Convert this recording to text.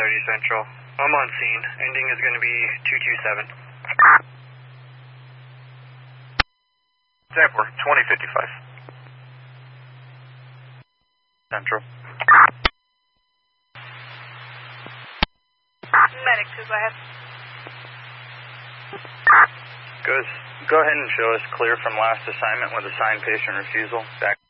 Coyote Central. I'm on scene. Ending is going to be 227. Example 2055. Central. Medic, go ahead. Go ahead and show us clear from last assignment with assigned patient refusal. Back.